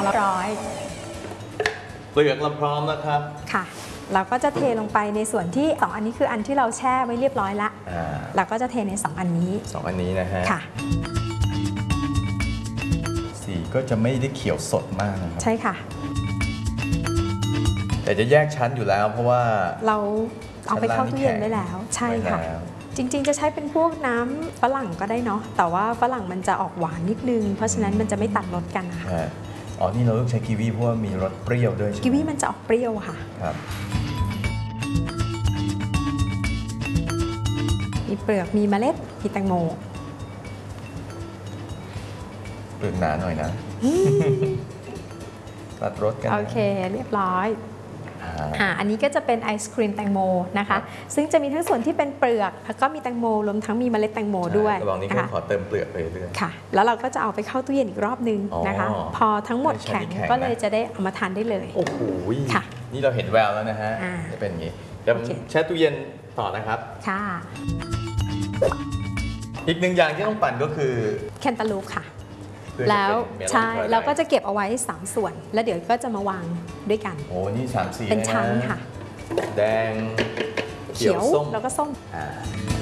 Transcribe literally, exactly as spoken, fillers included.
เรียบร้อยเปลือกเราพร้อมแล้วครับค่ะเราก็จะเทลงไปในส่วนที่สองอันนี้คืออันที่เราแช่ไว้เรียบร้อยละเราก็จะเทในสองอันนี้สองอันนี้นะฮะค่ะสีก็จะไม่ได้เขียวสดมากนะครับใช่ค่ะแต่จะแยกชั้นอยู่แล้วเพราะว่าเราเอาไปเข้าตู้เย็นได้แล้วใช่ค่ะจริงๆจะใช้เป็นพวกน้ำฝรั่งก็ได้เนาะแต่ว่าฝรั่งมันจะออกหวานนิดนึงเพราะฉะนั้นมันจะไม่ตัดรสกันนะคะอ๋อนี่เราเลือกใช้กีวีเพราะว่ามีรสเปรี้ยวด้วยกีวีมันจะออกเปรี้ยวค่ะครับมีเปลือกมีเมล็ดมีแตงโมเปลือกหนาหน่อยนะตัดรสกันโอเคเรียบร้อยอ่าอันนี้ก็จะเป็นไอศครีมแตงโมนะคะซึ่งจะมีทั้งส่วนที่เป็นเปลือกแล้วก็มีแตงโมรวมทั้งมีเมล็ดแตงโมด้วยระหว่างนี้ก็ขอเติมเปลือกไปเรื่อยค่ะแล้วเราก็จะเอาไปเข้าตู้เย็นอีกรอบนึงนะคะพอทั้งหมดแข็งก็เลยจะได้เอามาทานได้เลยโอ้โหค่ะนี่เราเห็นแววแล้วนะฮะจะเป็นอย่างนี้เดี๋ยวแช่ตู้เย็นต่อนะครับค่ะอีกหนึ่งอย่างที่ต้องปั่นก็คือแคนตาลูปค่ะแล้วใช่เราก็จะเก็บเอาไว้สามส่วนแล้วเดี๋ยวก็จะมาวางด้วยกันโอ้นี่สามสีเป็นชั้นค่ะแดงเขียวแล้วก็ส้ม